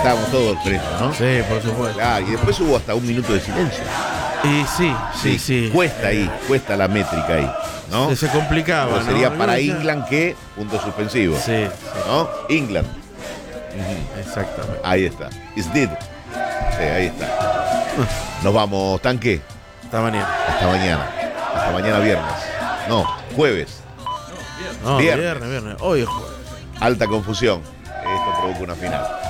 estábamos todos presos, ¿no? Sí, por supuesto. Claro, y después hubo hasta un minuto de silencio. Y sí. Cuesta ahí, cuesta la métrica ahí, ¿no? Se complicaba, Pero sería ¿no? para England que punto suspensivo. Sí, ¿No? England. exactamente. Ahí está. Is did. Sí, ahí está. Nos vamos, Tanque. Hasta mañana. Hasta mañana. Hasta mañana viernes. No, jueves. No, Viernes. viernes. Hoy es jueves. Alta confusión. Esto provoca una final.